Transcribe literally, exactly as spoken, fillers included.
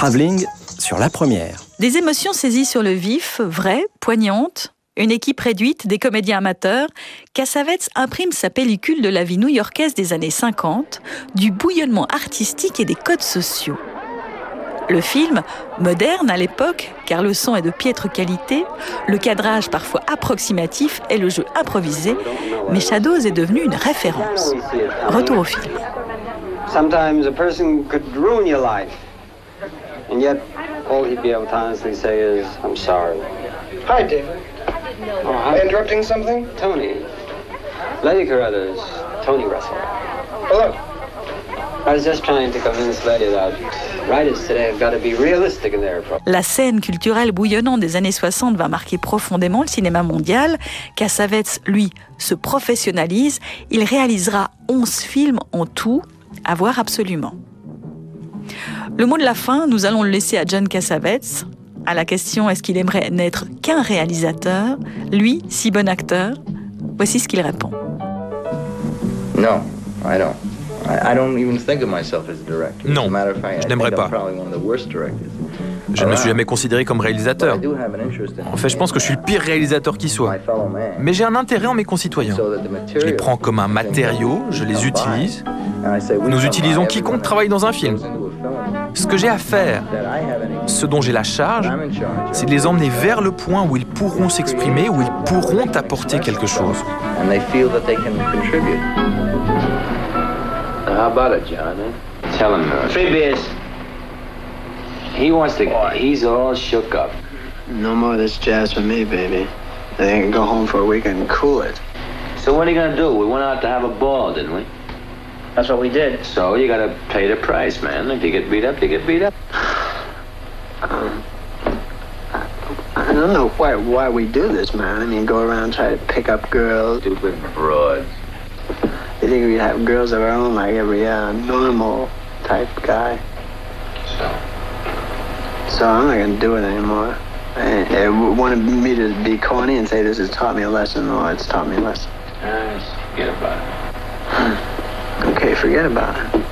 Travelling sur la première. Des émotions saisies sur le vif, vraies, poignantes. Une équipe réduite, des comédiens amateurs. Cassavetes imprime sa pellicule de la vie new-yorkaise des années cinquante, du bouillonnement artistique et des codes sociaux. Le film, moderne à l'époque, car le son est de piètre qualité, le cadrage parfois approximatif et le jeu improvisé, mais Shadows est devenu une référence. Retour au film. Sometimes a person could ruin your life, and yet all he'd be able to honestly say is, "I'm sorry." Hi, David. Oh, hi. Interrupting something? Tony. Lady Carruthers, Tony Russell. Hello. I was just trying to convince Lady that writers today have got to be realistic in their approach. La scène culturelle bouillonnante des années soixante va marquer profondément le cinéma mondial. Cassavetes, lui, se professionnalise. Il réalisera onze films en tout, à voir absolument. Le mot de la fin, nous allons le laisser à John Cassavetes. À la question « Est-ce qu'il aimerait n'être qu'un réalisateur ?» Lui, si bon acteur, voici ce qu'il répond. No, I don't. I don't even think of myself as a director. Non, je n'aimerais pas. Je ne me suis jamais considéré comme réalisateur. En fait, je pense que je suis le pire réalisateur qui soit. Mais j'ai un intérêt en mes concitoyens. Je les prends comme un matériau, je les utilise. Nous utilisons quiconque travaille dans un film. Ce que j'ai à faire, ce dont j'ai la charge, c'est de les emmener vers le point où ils pourront s'exprimer, où ils pourront apporter quelque chose. How about it, John? Tell him. Uh, Three beers. He wants to. He's all shook up. No more of this jazz for me, baby. They can go home for a week and cool it. So what are you gonna do? We went out to have a ball, didn't we? That's what we did. So you gotta pay the price, man. If you get beat up, you get beat up. Um, I don't know why why we do this, man. I mean, go around try to pick up girls. Stupid broads. You think we'd have girls of our own like every uh, normal type guy? So? So I'm not gonna do it anymore. And they wanted me to be corny and say this has taught me a lesson. Oh, it's taught me a lesson. Nice. Forget about it. Okay, forget about it.